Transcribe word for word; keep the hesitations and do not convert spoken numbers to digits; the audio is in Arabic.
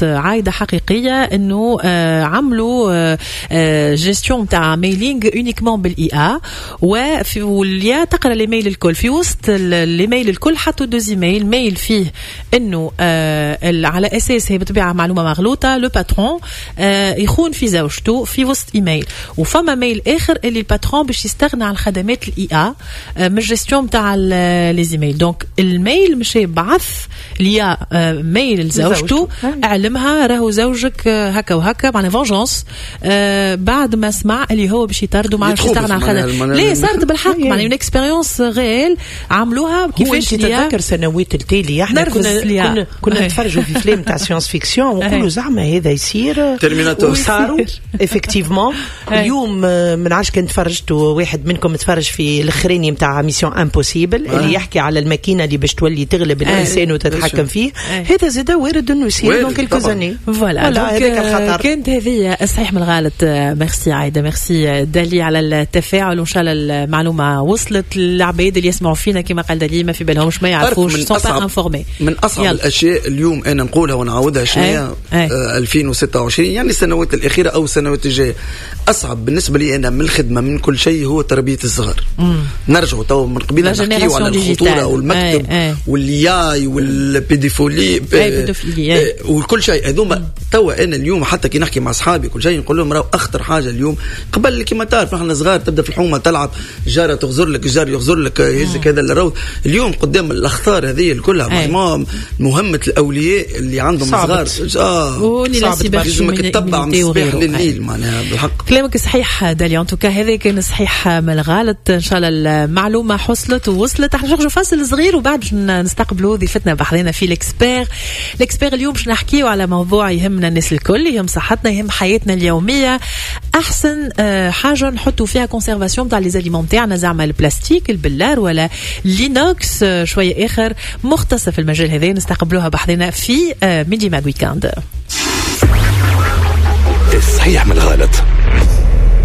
عايدة حقيقية انه عملوا جيستيون تاع ميلينغ اونيكمون بالاي ا وفي واليا تقرا لي ميل الكل في وسط لي ميل الكل حطوا دوز ايميل ميل فيه انه على اساس هي بطبيعه معلومه مغلوطه لو باترون يخون في زوجته في وسط ايميل وفما ميل اخر اللي الباترون باش يستغنى عن خدمات الاي ا من الجيستيون تاع لي ايميل. دونك الميل مش بعث ليا ميل لزوجته اعلمها راهو زوجك هكا وهكا معناها فونجونس بعد ما سمع اللي هو باش يطردوا مع يستغنى عن خدمات. ليه صارت بالحق معناها اون اكسبيريونس غير عملوها كيفاش تتذكر سنوات التالية احنا كنا كنا, كنا نتفرجوا في فيلم تاع سيونس فيكسيون ونقولوا زعما هذا يصير تيرميناتور وصاروا افكتيفمون. اليوم من عاش كنت تفرجتوا واحد منكم تفرج في الاخراني نتاع ميسيون امبوسيبل اللي يحكي على الماكينه اللي باش تولي تغلب الانسان وتتحكم فيه. هذا زاد وارد انه يصير دونك الكوزاني فوالا كانت هذه صحيح من الغلط. ميرسي عايده ميرسي دالي على التفاعل وان شاء الله المعلومه وصلت للعباد اللي يسمعوا فينا كما قال دالي ما في بالهمش ما يعرفوش سون با انفورمي. من اصعب يلا. الاشياء اليوم انا نقولها ونعاودها شنو آه ألفين وستة وعشرين يعني السنوات الاخيره او السنوات الجايه اصعب بالنسبه لي انا من الخدمه من كل شيء هو تربيه الصغار. نرجعوا تو من قبيل نحكيوا على الخطوره والمكتب والياي والبيديفولي وكل شيء هذوما. توا انا اليوم حتى كي نحكي مع اصحابي كل شيء نقول لهم راهو اخطر حاجه اليوم قبل كما تعرف نحن صغار تبدا في الحومه تلعب جاره تغزر لك جار يغزر لك يهزك هذا الروض. اليوم قدام الاخطار هذه كلها مهمه الاولياء اللي عندهم صغار اه لازمك تتبع من الصباح لليل معناها بالحق. كلامك صحيح داليا ان توكا هذا كان صحيح من الغلط. ان شاء الله المعلومه حصلت ووصلت. نرجعوا فاصل صغير وبعد نستقبلوا ضيفتنا بحضنا في الاكسبير. الاكسبير اليوم باش نحكيوا على موضوع يهمنا الناس الكل يهم صحتنا يهم حياتنا اليوميه. احسن حاجه نحطوا فيها كونسيرفاسيون تاع لي زاليمون تاعنا زعما البلاستيك البلار ولا لينوكس شويه اخر مختصه في المجال هذا نستقبلوها بحضنا في ميدي ماد ويكاند. الصحيح من الغلط